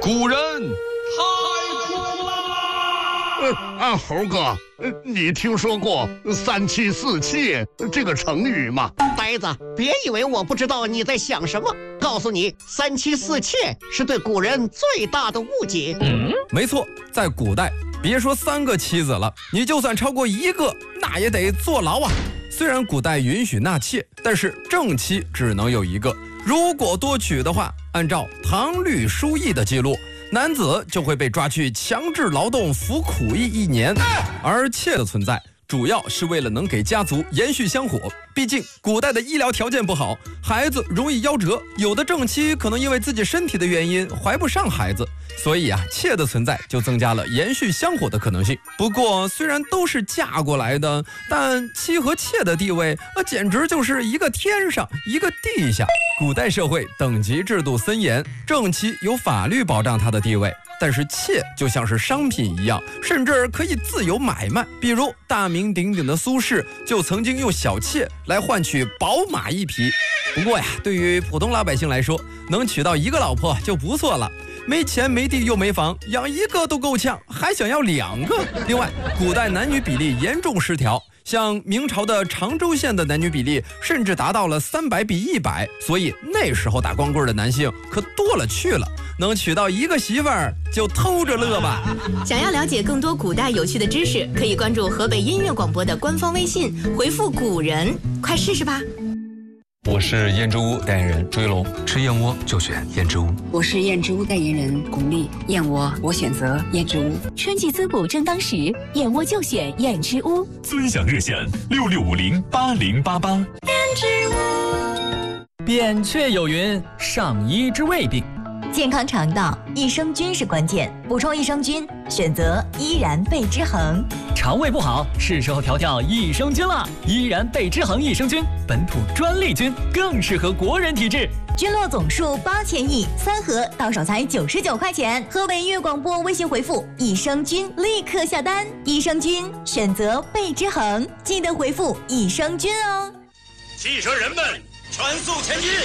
古人太苦了。 猴哥，你听说过三妻四妾这个成语吗？ 呆子，别以为我不知道你在想什么。告诉你，三妻四妾是对古人最大的误解。 没错，在古代，别说3个妻子了，你就算超过1个，那也得坐牢啊。虽然古代允许纳妾，但是正妻只能有1个。如果多娶的话，按照唐律疏议的记录，男子就会被抓去强制劳动服苦役1年。而妾的存在主要是为了能给家族延续香火，毕竟古代的医疗条件不好，孩子容易夭折，有的正妻可能因为自己身体的原因怀不上孩子，所以妾的存在就增加了延续香火的可能性。不过虽然都是嫁过来的，但妻和妾的地位简直就是一个天上一个地下。古代社会等级制度森严，正妻有法律保障她的地位，但是妾就像是商品一样，甚至可以自由买卖。比如大名鼎鼎的苏轼就曾经用小妾来换取宝马1匹。不过对于普通老百姓来说，能娶到1个老婆就不错了。没钱没地又没房，养1个都够呛，还想要2个。另外，古代男女比例严重失调，像明朝的常州县的男女比例甚至达到了300比100，所以那时候打光棍的男性可多了去了，能娶到1个媳妇儿就偷着乐吧。 想要了解更多古代有趣的知识，可以关注河北音乐广播的官方微信，回复古人，快试试吧。 我是燕之屋代言人朱一龙，吃燕窝就选燕之屋。 我是燕之屋代言人巩俐，燕窝我选择燕之屋。 春季滋补正当时，燕窝就选燕之屋。 尊享热线66508088。 燕之屋。 扁鹊有云：上医之未病。 健康肠道，益生菌是关键，补充益生菌，选择依然贝之恒。 肠胃不好，是时候调调益生菌了。依然贝之恒益生菌，本土专利菌，更适合国人体质。 菌落总数8000亿，3盒到手才99块钱。河北音乐广播微信回复益生菌，立刻下单。益生菌选择贝之恒，记得回复益生菌哦。 汽车人们，全速前进！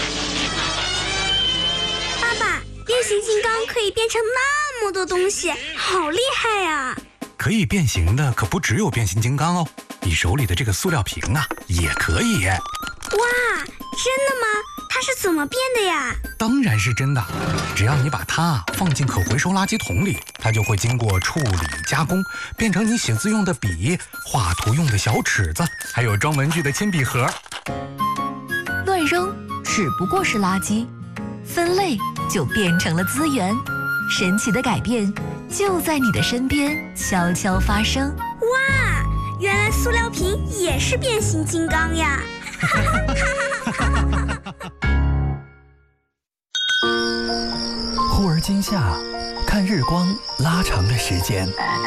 爸爸，变形金刚可以变成那么多东西，好厉害呀！ 可以变形的可不只有变形金刚哦，你手里的这个塑料瓶啊，也可以。 哇，真的吗？它是怎么变的呀？ 当然是真的，只要你把它放进可回收垃圾桶里，它就会经过处理加工，变成你写字用的笔、画图用的小尺子，还有装文具的铅笔盒。 乱扔只不过是垃圾，分类就变成了资源。神奇的改变就在你的身边悄悄发生。 哇，原来塑料瓶也是变形金刚呀！ 忽而今夏，看日光拉长的时间，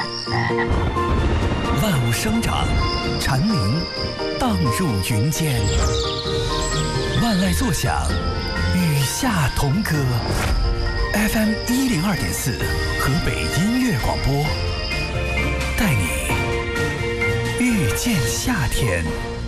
万物生长，蝉鸣荡入云间，万籁作响，与夏同歌。FM 102.4，河北音乐广播，带你遇见夏天。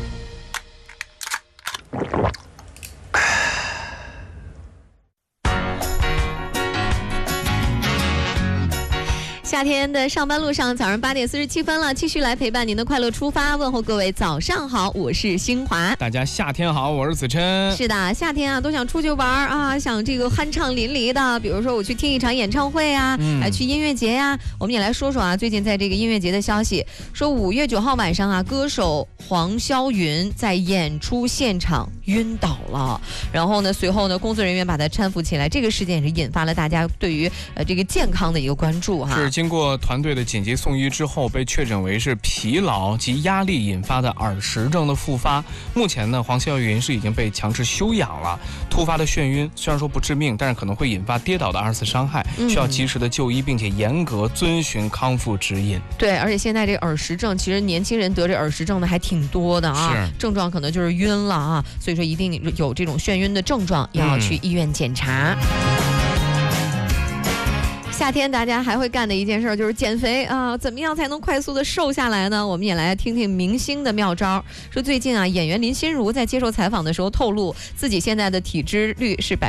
夏天的上班路上，早上8点47分了，继续来陪伴您的快乐出发。问候各位早上好，我是新华。 大家夏天好，我是子琛。 是的，夏天啊，都想出去玩啊，想这个酣畅淋漓的，比如说我去听一场演唱会啊，去音乐节呀。我们也来说说啊，最近在这个音乐节的消息，说5月9号晚上啊，歌手黄霄云在演出现场晕倒了，然后呢，随后呢，工作人员把他搀扶起来。这个事件也是引发了大家对于这个健康的一个关注哈。 是经过团队的紧急送医之后，被确诊为是疲劳及压力引发的耳石症的复发。目前呢，黄霄云是已经被强制休养了。突发的眩晕虽然说不致命，但是可能会引发跌倒的2次伤害，需要及时的就医，并且严格遵循康复指引。 对，而且现在这耳石症，其实年轻人得这耳石症的还挺多的啊，症状可能就是晕了啊，所以说一定有这种眩晕的症状，要去医院检查。 夏天大家还会干的一件事就是减肥啊，怎么样才能快速的瘦下来呢？我们也来听听明星的妙招。说最近啊，演员林心如在接受采访的时候透露，自己现在的体脂率是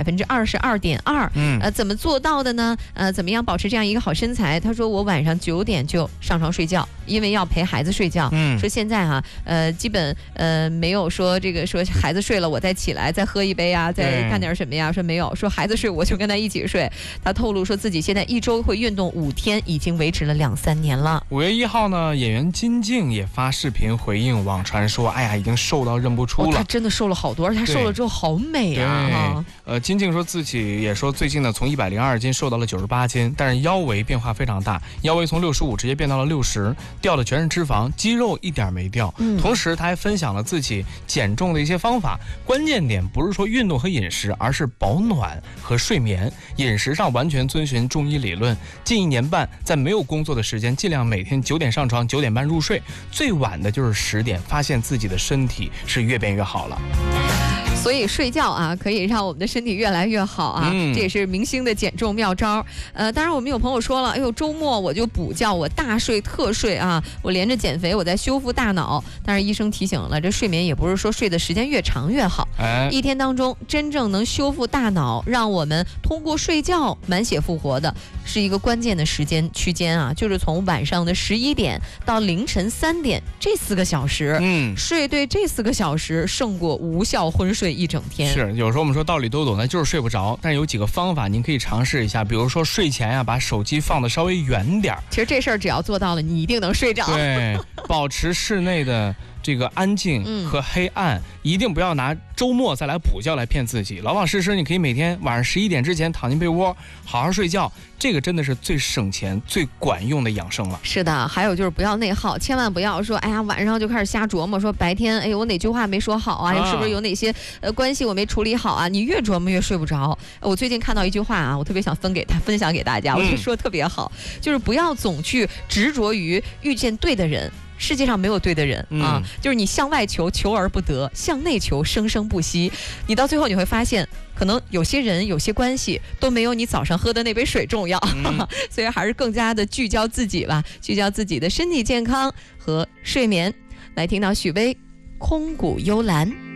22.2%。怎么做到的呢？怎么样保持这样一个好身材？她说我晚上9点就上床睡觉，因为要陪孩子睡觉。说现在啊，基本没有说这个说孩子睡了我再起来再喝一杯啊，再干点什么呀？说没有，说孩子睡我就跟他一起睡。她透露说自己现在1周会运动5天，已经维持了2-3年了。 5月1号呢，演员金靖也发视频回应网传说，哎呀，已经瘦到认不出了。 她真的瘦了好多，而且她瘦了之后好美啊！ 金靖说自己也说最近呢，从102斤瘦到了98斤，但是腰围变化非常大，腰围从65直接变到了60，掉的全是脂肪，肌肉一点没掉。同时他还分享了自己减重的一些方法，关键点不是说运动和饮食，而是保暖和睡眠。饮食上完全遵循中医理论，近1年半在没有工作的时间，尽量每天9点上床，9点半入睡，最晚的就是10点，发现自己的身体是越变越好了。 所以睡觉啊，可以让我们的身体越来越好啊，这也是明星的减重妙招。当然我们有朋友说了，哎呦，周末我就补觉，我大睡特睡啊，我连着减肥，我在修复大脑。但是医生提醒了，这睡眠也不是说睡的时间越长越好。一天当中真正能修复大脑，让我们通过睡觉满血复活的，是一个关键的时间区间啊，就是从晚上的11点到凌晨3点这4个小时。睡对这4个小时胜过无效昏睡1整天。 是，有时候我们说道理都懂，那就是睡不着。但是有几个方法您可以尝试一下，比如说睡前呀，把手机放得稍微远点。 其实这事儿只要做到了，你一定能睡着。 对，保持室内的这个安静和黑暗，一定不要拿周末再来补觉来骗自己。老老实实，你可以每天晚上11点之前躺进被窝，好好睡觉，这个真的是最省钱、最管用的养生了。 是的，还有就是不要内耗，千万不要说，哎呀，晚上就开始瞎琢磨，说白天，哎，我哪句话没说好啊？是不是有哪些关系我没处理好啊？你越琢磨越睡不着。我最近看到一句话啊，我特别想分享给大家，我觉得说得特别好，就是不要总去执着于遇见对的人。世界上没有对的人啊，就是你向外求，求而不得；向内求，生生不息。你到最后你会发现，可能有些人、有些关系都没有你早上喝的那杯水重要，所以还是更加的聚焦自己吧，聚焦自己的身体健康和睡眠。来听到许巍《空谷幽兰》。